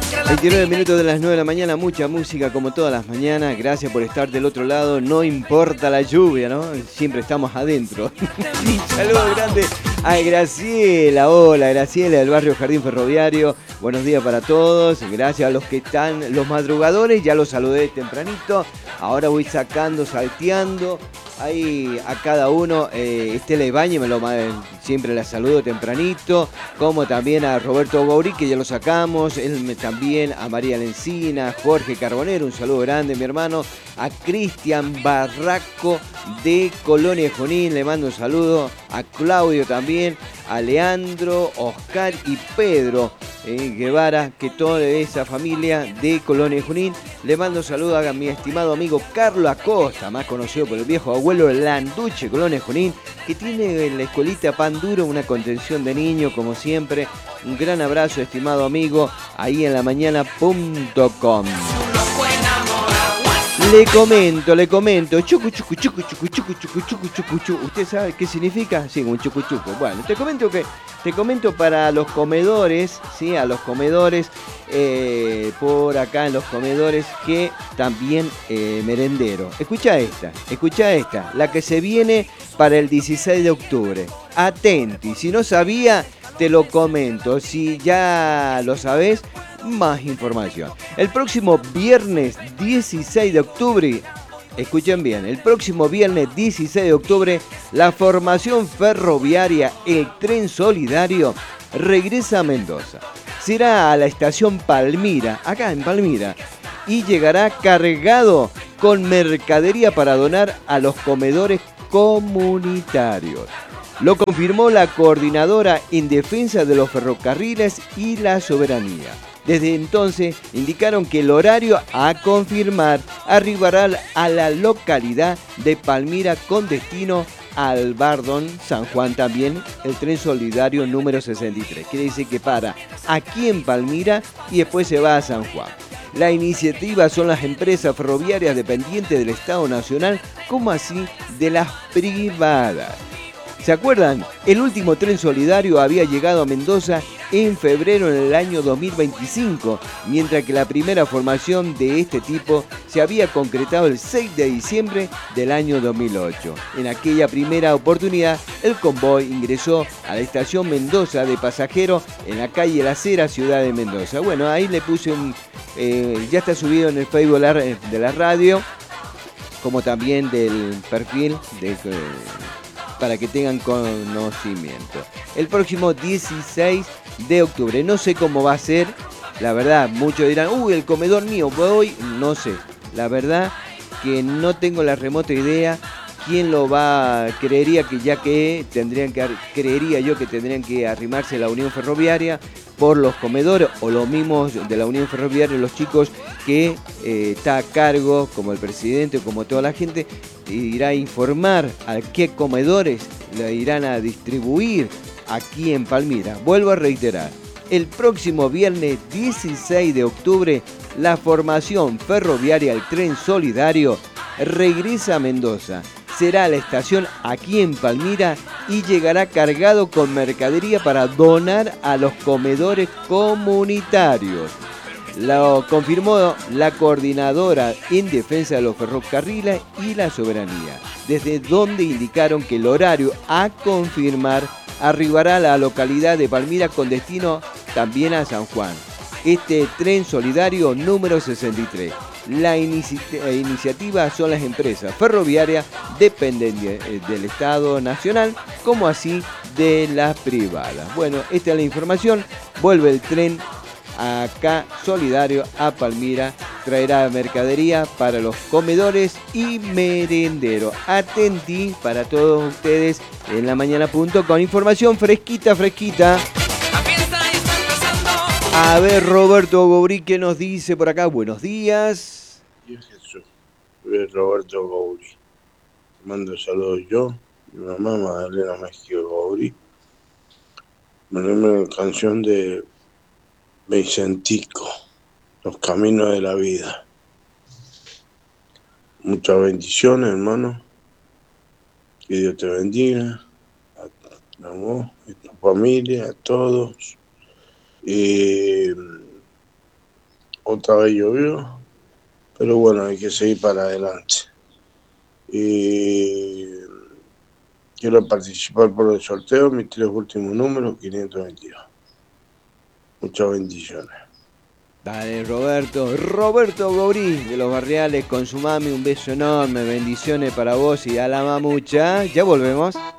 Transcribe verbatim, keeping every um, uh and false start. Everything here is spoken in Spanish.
veintinueve minutos de las nueve de la mañana, mucha música como todas las mañanas. Gracias por estar del otro lado, no importa la lluvia, ¿no? Siempre estamos adentro. Un saludo grande a Graciela. Hola, Graciela del barrio Jardín Ferroviario. Buenos días para todos. Gracias a los que están, los madrugadores, ya los saludé tempranito. Ahora voy sacando, salteando. Ahí a cada uno, eh, Estela Ibañez, me lo, siempre la saludo tempranito, como también a Roberto Gourí, que ya lo sacamos, él me, también a María Lencina, Jorge Carbonero, un saludo grande, mi hermano, a Cristian Barraco de Colonia de Junín, le mando un saludo, a Claudio también, a Leandro, Oscar y Pedro eh, Guevara, que toda esa familia de Colonia de Junín, le mando un saludo a mi estimado amigo Carlos Acosta, más conocido por el viejo abuelo Landuche, Colonia de Junín, que tiene en la escuelita Pan Duro una contención de niños, como siempre. Un gran abrazo, estimado amigo, ahí en la mañana punto com. Le comento, le comento, chucu chucu chucu chucu chucu chucu chucu chucu chucu. ¿Usted sabe qué significa? Sí, un chucu chucu. Bueno, te comento que te comento para los comedores, sí, a los comedores eh, por acá en los comedores que también eh, merendero. Escucha esta, escucha esta, la que se viene para el dieciséis de octubre. Atenti, si no sabía te lo comento, si ya lo sabés, más información. El próximo viernes dieciséis de octubre, escuchen bien, el próximo viernes dieciséis de octubre, la formación ferroviaria El Tren Solidario regresa a Mendoza. Será a la estación Palmira, acá en Palmira, y llegará cargado con mercadería para donar a los comedores comunitarios. Lo confirmó la coordinadora en defensa de los ferrocarriles y la soberanía. Desde entonces indicaron que el horario a confirmar arribará a la localidad de Palmira con destino al Bardón, San Juan también, el tren solidario número sesenta y tres. Quiere decir que para aquí en Palmira y después se va a San Juan. La iniciativa son las empresas ferroviarias dependientes del Estado Nacional, como así de las privadas. ¿Se acuerdan? El último tren solidario había llegado a Mendoza en febrero en el año dos mil veinticinco, mientras que la primera formación de este tipo se había concretado el seis de diciembre del año dos mil ocho. En aquella primera oportunidad, el convoy ingresó a la estación Mendoza de pasajeros en la calle La Cera, ciudad de Mendoza. Bueno, ahí le puse un... Eh, ya está subido en el Facebook de la, de la radio, como también del perfil de... Eh, para que tengan conocimiento. El próximo dieciséis de octubre, no sé cómo va a ser, la verdad, muchos dirán, uy, el comedor mío, voy, no sé, la verdad que no tengo la remota idea quién lo va, creería que ya que tendrían que, creería yo que tendrían que arrimarse a la Unión Ferroviaria por los comedores o los mismos de la Unión Ferroviaria, los chicos que eh, está a cargo, como el presidente, como toda la gente, irá a informar a qué comedores le irán a distribuir aquí en Palmira. Vuelvo a reiterar, el próximo viernes dieciséis de octubre, la formación ferroviaria El Tren Solidario regresa a Mendoza. Será la estación aquí en Palmira y llegará cargado con mercadería para donar a los comedores comunitarios. Lo confirmó la coordinadora en defensa de los ferrocarriles y la soberanía, desde donde indicaron que el horario a confirmar arribará a la localidad de Palmira con destino también a San Juan. Este tren solidario número sesenta y tres. La inici- iniciativa son las empresas ferroviarias dependientes del Estado Nacional, como así de las privadas. Bueno, esta es la información. Vuelve el tren acá solidario a Palmira, traerá mercadería para los comedores y merenderos. Atenti para todos ustedes en la mañana punto com, información fresquita, fresquita. A ver, Roberto Gourí, ¿qué nos dice por acá? Buenos días. Dios Jesús, soy Roberto Gourí. Mando saludos yo, mi mamá Magdalena Mejía Gourí. Me nombro la canción de Vicentico, Los Caminos de la Vida. Muchas bendiciones, hermano. Que Dios te bendiga, a, a vos, a tu familia, a todos. Y otra vez llovió, pero bueno, hay que seguir para adelante. Y quiero participar por el sorteo, mis tres últimos números, quinientos veintidós. Muchas bendiciones. Dale, Roberto. Roberto Gobrí de Los Barriales con su mami. Un beso enorme. Bendiciones para vos y a la mamucha. Ya volvemos.